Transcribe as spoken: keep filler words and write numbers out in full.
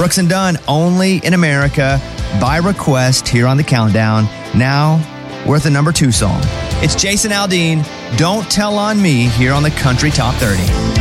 Brooks and Dunn, Only in America, by request here on the Countdown. Now, we're at the number two song. It's Jason Aldean, Don't Tell on Me, here on the Country Top thirty.